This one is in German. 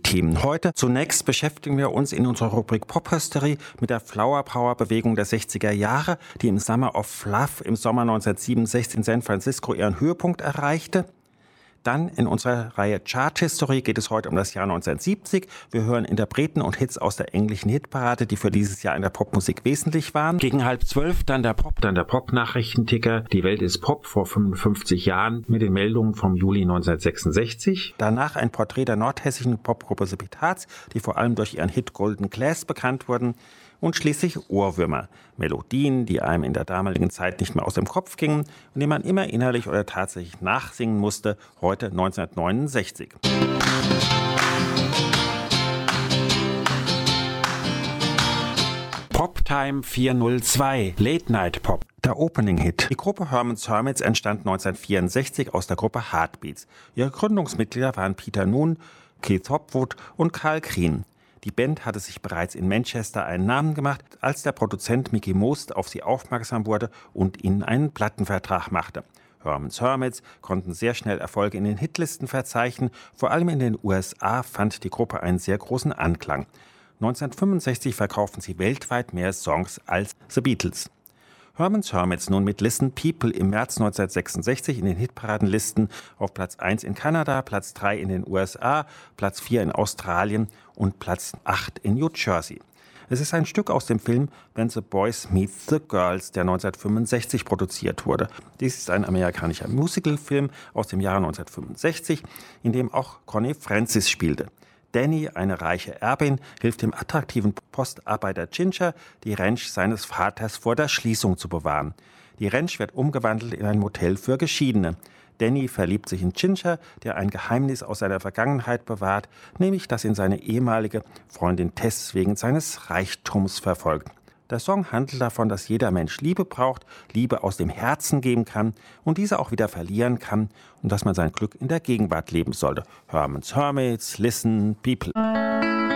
Themen heute. Zunächst beschäftigen wir uns in unserer Rubrik Pop-Hysterie mit der Flower-Power-Bewegung der 60er Jahre, die im Summer of Love im Sommer 1967 in San Francisco ihren Höhepunkt erreichte. Dann in unserer Reihe Chart-History geht es heute um das Jahr 1970. Wir hören Interpreten und Hits aus der englischen Hitparade, die für dieses Jahr in der Popmusik wesentlich waren. Gegen 11:30 dann der Pop-Nachrichtenticker. Die Welt ist Pop vor 55 Jahren mit den Meldungen vom Juli 1966. Danach ein Porträt der nordhessischen Popgruppe The Petards, die vor allem durch ihren Hit Golden Glass bekannt wurden. Und schließlich Ohrwürmer, Melodien, die einem in der damaligen Zeit nicht mehr aus dem Kopf gingen und die man immer innerlich oder tatsächlich nachsingen musste, heute 1969. Poptime 402, Late Night Pop. Der Opening-Hit. Die Gruppe Herman's Hermits entstand 1964 aus der Gruppe Heartbeats. Ihre Gründungsmitglieder waren Peter Noone, Keith Hopwood und Carl Green. Die Band hatte sich bereits in Manchester einen Namen gemacht, als der Produzent Mickey Most auf sie aufmerksam wurde und ihnen einen Plattenvertrag machte. Herman's Hermits konnten sehr schnell Erfolge in den Hitlisten verzeichnen. Vor allem in den USA fand die Gruppe einen sehr großen Anklang. 1965 verkauften sie weltweit mehr Songs als The Beatles. Herman's Hermits nun mit Listen People im März 1966 in den Hitparadenlisten auf Platz 1 in Kanada, Platz 3 in den USA, Platz 4 in Australien und Platz 8 in New Jersey. Es ist ein Stück aus dem Film When the Boys Meet the Girls, der 1965 produziert wurde. Dies ist ein amerikanischer Musicalfilm aus dem Jahre 1965, in dem auch Connie Francis spielte. Danny, eine reiche Erbin, hilft dem attraktiven Postarbeiter Ginger, die Ranch seines Vaters vor der Schließung zu bewahren. Die Ranch wird umgewandelt in ein Motel für Geschiedene. Danny verliebt sich in Ginger, der ein Geheimnis aus seiner Vergangenheit bewahrt, nämlich dass ihn seine ehemalige Freundin Tess wegen seines Reichtums verfolgt. Der Song handelt davon, dass jeder Mensch Liebe braucht, Liebe aus dem Herzen geben kann und diese auch wieder verlieren kann und dass man sein Glück in der Gegenwart leben sollte. Herman's Hermits, Listen, People.